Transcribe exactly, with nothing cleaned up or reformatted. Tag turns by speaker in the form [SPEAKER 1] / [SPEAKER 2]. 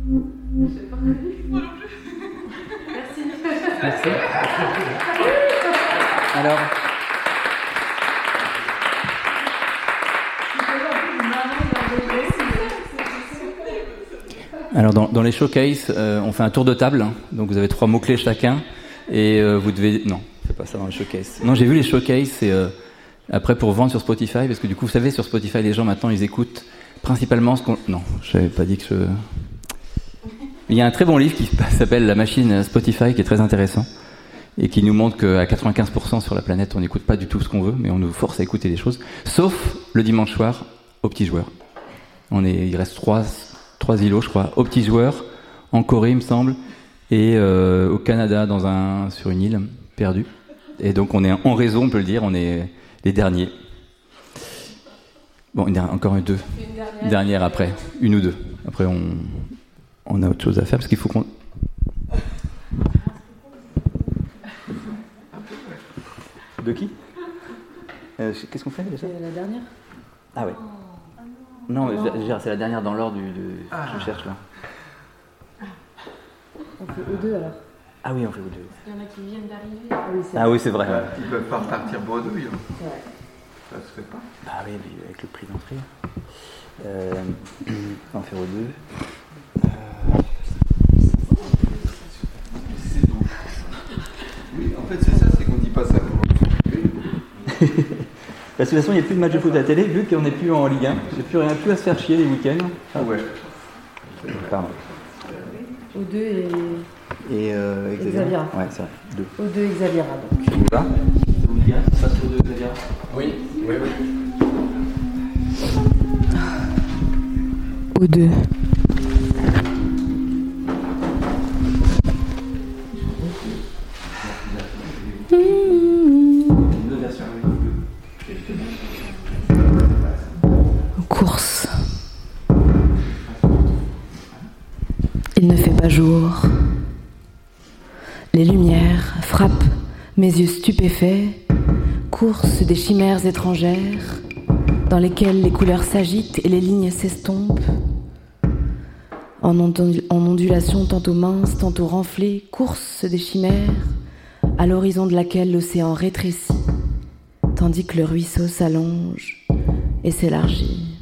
[SPEAKER 1] Je sais pas. Moi non plus. Merci.
[SPEAKER 2] Merci. Alors. Alors dans, dans les showcases, euh, on fait un tour de table, hein, donc vous avez trois mots-clés chacun, et euh, vous devez... Non, c'est pas ça dans les showcases. Non, j'ai vu les showcases, c'est euh, après pour vendre sur Spotify, parce que du coup, vous savez, sur Spotify, les gens maintenant, ils écoutent principalement ce qu'on... Non, je n'avais pas dit que je... Il y a un très bon livre qui s'appelle La machine Spotify, qui est très intéressant, et qui nous montre qu'à quatre-vingt-quinze pour cent sur la planète, on n'écoute pas du tout ce qu'on veut, mais on nous force à écouter des choses, sauf le dimanche soir, aux petits joueurs. On est, il reste trois... Trois îlots, je crois, aux petits joueurs, en Corée, il me semble, et euh, au Canada, dans un, sur une île perdue. Et donc, on est en réseau, on peut le dire, on est les derniers. Bon, une dernière, encore une deux. Une dernière. Une dernière après, une ou deux. Après, on, on a autre chose à faire, parce qu'il faut qu'on... De qui euh, Qu'est-ce qu'on fait déjà ?
[SPEAKER 3] C'est la dernière.
[SPEAKER 2] Ah ouais. Non, mais oh. C'est la dernière dans l'ordre du, du ah. Je cherche là.
[SPEAKER 3] On fait O deux alors.
[SPEAKER 2] Ah oui, on fait O deux.
[SPEAKER 1] Il y en a qui viennent d'arriver.
[SPEAKER 3] Ah oui, c'est
[SPEAKER 2] ah,
[SPEAKER 3] vrai.
[SPEAKER 2] Oui, c'est vrai. Ouais.
[SPEAKER 4] Ils peuvent pas repartir bredouille. Hein.
[SPEAKER 3] Ouais.
[SPEAKER 4] Ça se fait pas.
[SPEAKER 2] Ah oui, mais avec le prix d'entrée. Euh, on va faire O deux. Euh...
[SPEAKER 4] Oui, en fait, c'est ça, c'est qu'on dit pas ça pour s'occuper.
[SPEAKER 2] Parce que de toute façon, il n'y a plus de match de foot à la télé, vu qu'on n'est plus en Ligue un. Il n'y a plus rien plus à se faire chier les week-ends.
[SPEAKER 4] Ah ouais.
[SPEAKER 2] Pardon.
[SPEAKER 3] O deux et...
[SPEAKER 2] Et euh,
[SPEAKER 3] Xaviera.
[SPEAKER 2] Ouais, c'est vrai. Deux.
[SPEAKER 3] O deux et Xaviera, donc.
[SPEAKER 2] Ça vous va ? Ça vous dit bien ? Ça passe O deux et Xaviera ?
[SPEAKER 4] Oui, oui, oui.
[SPEAKER 3] O deux. Course. Il ne fait pas jour. Les lumières frappent mes yeux stupéfaits. Course des chimères étrangères dans lesquelles les couleurs s'agitent et les lignes s'estompent. En, ondul- en ondulation tantôt mince, tantôt renflée, course des chimères à l'horizon de laquelle l'océan rétrécit, tandis que le ruisseau s'allonge et s'élargit.